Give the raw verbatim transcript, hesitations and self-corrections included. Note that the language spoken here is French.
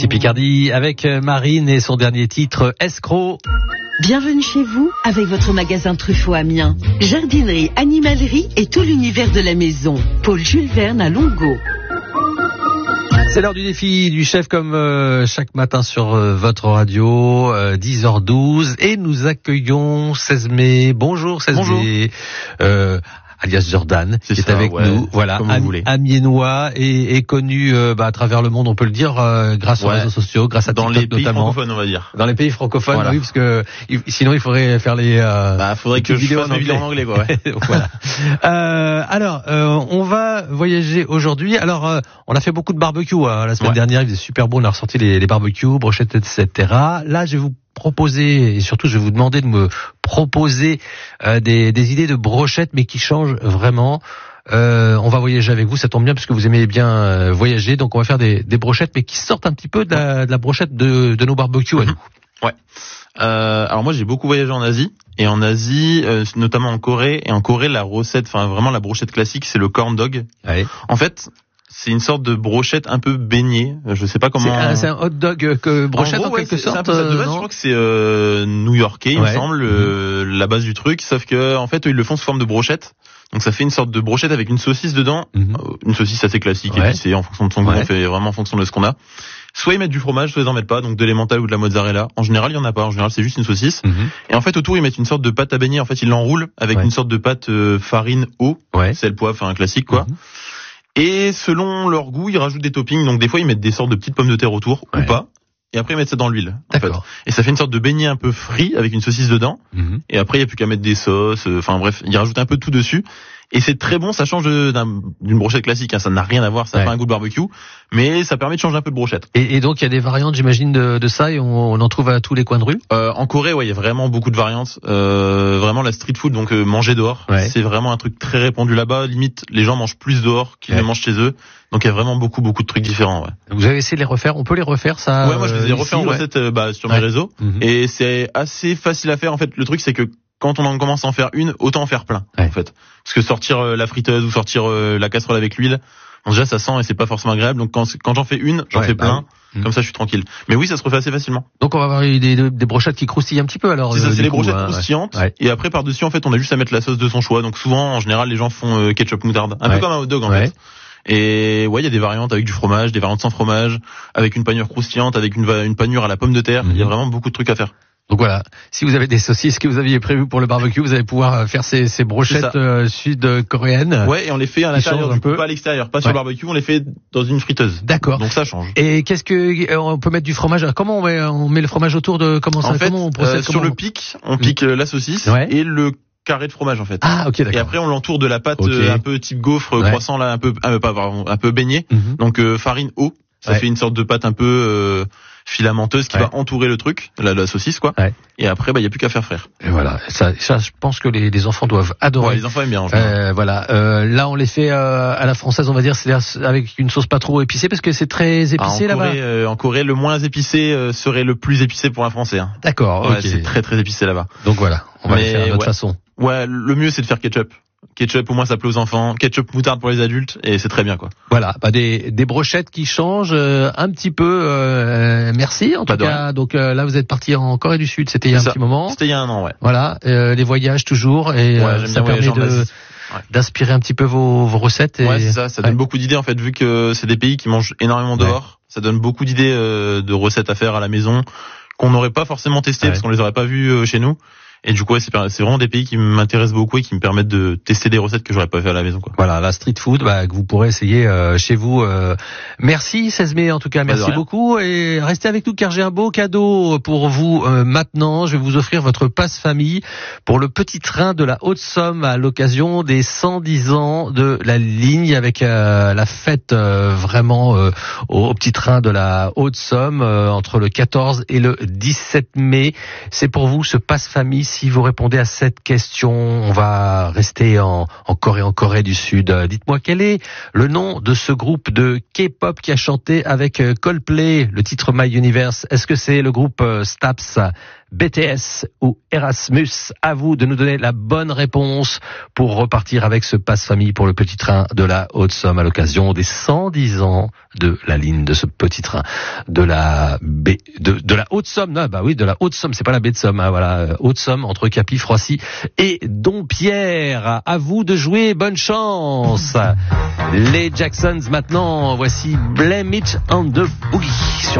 Ici Picardie avec Marine et son dernier titre, Escroc. Bienvenue chez vous avec votre magasin Truffaut Amiens. Jardinerie, animalerie et tout l'univers de la maison. Paul Jules Verne à Longo. C'est l'heure du défi du chef comme euh, chaque matin sur euh, votre radio, euh, dix heures douze. Et nous accueillons seize mai. Bonjour seize mai. Euh, alias Jordan, c'est qui ça, est avec ouais, nous, voilà, Am- amiénois et, et connu euh, bah, à travers le monde, on peut le dire, euh, grâce aux ouais. réseaux sociaux, grâce à dans TikTok les pays notamment. francophones, on va dire. Dans les pays francophones, voilà. oui, parce que il, sinon il faudrait faire les. Euh, bah, faudrait que je fasse mes vidéos en anglais, quoi. Ouais. Voilà. euh, alors, euh, on va voyager aujourd'hui. Alors, euh, on a fait beaucoup de barbecue hein, la semaine ouais. dernière. Il faisait super beau. On a ressorti les, les barbecues, brochettes, et cetera. Là, je vais vous proposer, et surtout je vais vous demander de me proposer euh, des, des idées de brochettes, mais qui changent vraiment. Euh, on va voyager avec vous, ça tombe bien parce que vous aimez bien euh, voyager, donc on va faire des, des brochettes, mais qui sortent un petit peu de la, de la brochette de, de nos barbecues à nous. Ouais. Euh, alors moi j'ai beaucoup voyagé en Asie, et en Asie, euh, notamment en Corée, et en Corée la recette, enfin vraiment la brochette classique, c'est le corn dog. Ouais. En fait, c'est une sorte de brochette un peu baignée. Je sais pas comment. C'est un, c'est un hot dog que brochette en, gros, en quelque ouais, sorte. C'est un peu ça. De base, euh, je crois que c'est euh, new-yorkais, il ouais. me semble, euh, la base du truc. Sauf que en fait, eux, ils le font sous forme de brochette. Donc ça fait une sorte de brochette avec une saucisse dedans, mm-hmm. euh, une saucisse assez classique, ouais. épicée en fonction de son goût. Ouais. On fait vraiment en fonction de ce qu'on a. Soit ils mettent du fromage, soit ils en mettent pas, donc de l'emmental ou de la mozzarella. En général, il y en a pas. En général, c'est juste une saucisse. Mm-hmm. Et en fait, autour, ils mettent une sorte de pâte à beignet. En fait, ils l'enroulent avec ouais. une sorte de pâte euh, farine eau, ouais. sel, poivre, enfin un classique quoi. Mm-hmm. Et selon leur goût, ils rajoutent des toppings. Donc des fois, ils mettent des sortes de petites pommes de terre autour ouais. ou pas. Et après, ils mettent ça dans l'huile. D'accord. En fait. Et ça fait une sorte de beignet un peu frit avec une saucisse dedans. Mm-hmm. Et après, il n'y a plus qu'à mettre des sauces. Enfin euh, bref, ils rajoutent un peu tout dessus. Et c'est très bon, ça change de, d'un, d'une brochette classique, hein, ça n'a rien à voir, ça n'a ouais. pas un goût de barbecue, mais ça permet de changer un peu de brochette. Et, et donc il y a des variantes, j'imagine, de, de ça, et on, on en trouve à tous les coins de rue. Euh, en Corée, ouais, il y a vraiment beaucoup de variantes. Euh, vraiment la street food, donc euh, manger dehors, ouais. c'est vraiment un truc très répandu là-bas. Limite, les gens mangent plus dehors qu'ils ouais. ne mangent chez eux. Donc il y a vraiment beaucoup, beaucoup de trucs différents. Ouais. Vous avez essayé de les refaire? On peut les refaire, ça? Ouais, moi je les ai refait en ouais. recette euh, bah, sur ouais. mes réseaux, mm-hmm. et c'est assez facile à faire. En fait, le truc c'est que quand on en commence à en faire une, autant en faire plein, ouais. en fait. Parce que sortir euh, la friteuse ou sortir euh, la casserole avec l'huile, bon, déjà ça sent et c'est pas forcément agréable. Donc quand, quand j'en fais une, j'en ouais, fais plein. Bah oui. Comme ça, je suis tranquille. Mais oui, ça se refait assez facilement. Donc on va avoir des, des, des brochettes qui croustillent un petit peu alors. C'est ça, euh, c'est les coup, brochettes hein, croustillantes. Ouais. Et après par-dessus, en fait, on a juste à mettre la sauce de son choix. Donc souvent, en général, les gens font euh, ketchup moutarde. Un ouais. peu comme un hot dog en ouais. fait. Et ouais, il y a des variantes avec du fromage, des variantes sans fromage, avec une panure croustillante, avec une, une panure à la pomme de terre. Il mmh. y a vraiment beaucoup de trucs à faire. Donc voilà, si vous avez des saucisses que vous aviez prévues pour le barbecue, vous allez pouvoir faire ces, ces brochettes euh, sud-coréennes. Ouais, et on les fait à l'intérieur, du coup, pas à l'extérieur, pas ouais. sur le barbecue, on les fait dans une friteuse. D'accord. Donc ça change. Et qu'est-ce que on peut mettre du fromage? Comment on met, on met le fromage autour de comment ça? En fait, comment on procède, euh, sur comment le on... pic, on pique euh, la saucisse ouais. et le carré de fromage en fait. Ah ok d'accord. Et après on l'entoure de la pâte okay. euh, un peu type gaufre, ouais. croissant là, un peu, un peu pas un peu beigné. Mm-hmm. Donc euh, farine eau. Ça ouais. fait une sorte de pâte un peu euh, filamenteuse qui ouais. va entourer le truc, la, la saucisse quoi. Ouais. Et après bah il y a plus qu'à faire frire. Et voilà, ça, ça je pense que les, les enfants doivent adorer. Ouais, les enfants aiment bien. En euh, voilà, euh, là on les fait euh, à la française, on va dire, c'est avec une sauce pas trop épicée parce que c'est très épicé ah, là-bas. Corée, euh, en Corée, le moins épicé euh, serait le plus épicé pour un Français. Hein. D'accord. Ouais, okay. c'est très très épicé là-bas. Donc voilà, on va Mais, le faire de notre ouais. façon. Ouais, le mieux c'est de faire ketchup. Ketchup au moins ça plaît aux enfants, ketchup moutarde pour les adultes et c'est très bien quoi. Voilà, bah des des brochettes qui changent euh, un petit peu. Euh, merci en Pas tout cas. Donc euh, là vous êtes parti en Corée du Sud, c'était il y a un ça. petit moment. C'était il y a un an ouais. Voilà, euh, les voyages toujours et ouais, euh, ça permet de ouais. d'inspirer un petit peu vos vos recettes. Et... Ouais c'est ça, ça donne ouais. beaucoup d'idées en fait vu que c'est des pays qui mangent énormément dehors. Ouais. Ça donne beaucoup d'idées euh, de recettes à faire à la maison qu'on n'aurait pas forcément testées ouais. parce qu'on les aurait pas vues euh, chez nous. Et du coup, ouais, c'est, c'est vraiment des pays qui m'intéressent beaucoup et qui me permettent de tester des recettes que j'aurais pas fait à la maison, quoi. Voilà, la street food, bah, que vous pourrez essayer euh, chez vous. Euh. Merci, seize mai, en tout cas, merci beaucoup. Et restez avec nous car j'ai un beau cadeau pour vous euh, maintenant. Je vais vous offrir votre passe famille pour le petit train de la Haute-Somme à l'occasion des cent dix ans de la ligne avec euh, la fête euh, vraiment euh, au, au petit train de la Haute-Somme euh, entre le quatorze et le dix-sept mai. C'est pour vous ce passe famille. Si vous répondez à cette question, on va rester en, en Corée, en Corée du Sud. Dites-moi quel est le nom de ce groupe de K-pop qui a chanté avec Coldplay le titre My Universe. Est-ce que c'est le groupe Staps, B T S ou Erasmus. À vous de nous donner la bonne réponse pour repartir avec ce passe-famille pour le petit train de la Haute-Somme à l'occasion des cent dix ans de la ligne de ce petit train de la B, de, de la Haute-Somme. Non, bah oui, de la Haute-Somme, c'est pas la baie de Somme, hein, voilà, Haute-Somme entre Capy, Froissy et Dompierre. À vous de jouer, bonne chance. Les Jacksons maintenant, voici Blame It on the Boogie sur